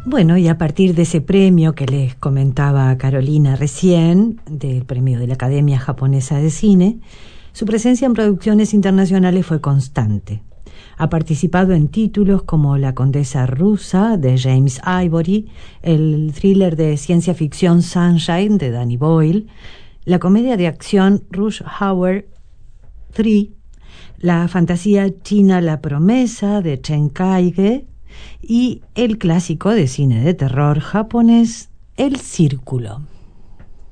Bueno, y a partir de ese premio que les comentaba Carolina recién, del premio de la Academia Japonesa de Cine, su presencia en producciones internacionales fue constante. Ha participado en títulos como La Condesa Rusa, de James Ivory, el thriller de ciencia ficción Sunshine, de Danny Boyle, la comedia de acción Rush Hour 3, la fantasía china La Promesa, de Chen Kaige, y el clásico de cine de terror japonés El Círculo.